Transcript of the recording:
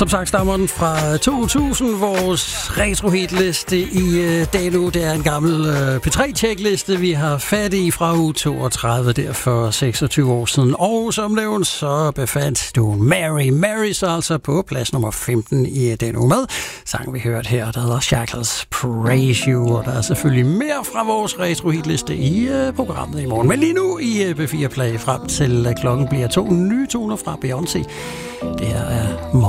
Som sagt stammer den fra 2000. Vores retro-hitliste i dag nu, det er en gammel P3-tjekliste, vi har fat i fra uge 32, der for 26 år siden. Og som nævnt, så befandt du Mary Marys altså på plads nummer 15 i den uge med. Sang vi hørte her, der hedder Shackles Praise You, og der er selvfølgelig mere fra vores retro-hitliste i programmet i morgen. Men lige nu i B4 Play frem til klokken bliver 2 nye toner fra Beyoncé. Det her er